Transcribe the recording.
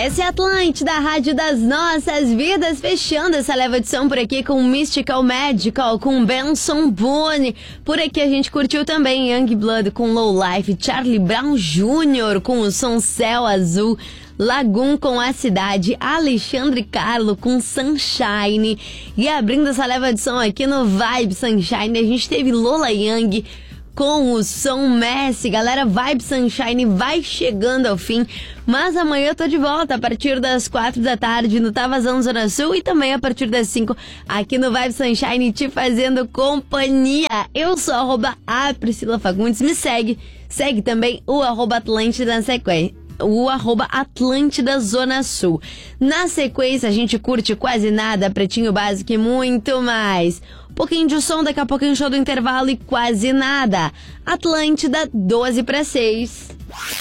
Essa é a Atlântida, a rádio das nossas vidas, fechando essa leva de som por aqui com Mystical Magical, com Benson Boone. Por aqui a gente curtiu também Youngblood com Low Life, Charlie Brown Jr. com o som Céu Azul, Lagoon com A Cidade, Alexandre Carlo com Sunshine. E abrindo essa leva de som aqui no Vibe Sunshine, a gente teve Lola Young com o som Messi. Galera, Vibe Sunshine vai chegando ao fim, mas amanhã eu tô de volta a partir das 4 da tarde no Tá Vazando Zona Sul e também a partir das 5 aqui no Vibe Sunshine te fazendo companhia. Eu sou a Priscila Fagundes, me segue também o @Atlântida na sequência. O @Atlântida Zona Sul. Na sequência, a gente curte Quase Nada, Pretinho Básico e muito mais. Um pouquinho de som, daqui a pouquinho show do intervalo e Quase Nada. Atlântida, 12 para 6.